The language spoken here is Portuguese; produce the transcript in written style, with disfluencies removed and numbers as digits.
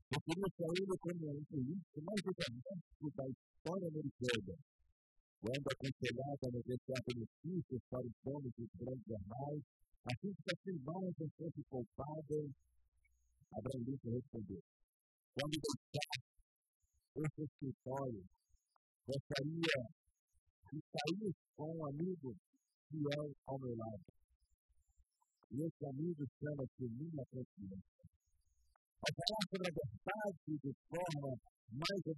Eu queria sair como um político mais detalhado da história americana, quando aconselhado a negociar benefícios para os donos dos grandes jornais, assim que as imagens fossem poupadas, Abraham Lincoln respondeu: quando deixar esse escritório, gostaria de sair com um amigo fiel ao meu lado. E esse amigo chama-se minha consciência. Ao falar sobre a verdade de forma mais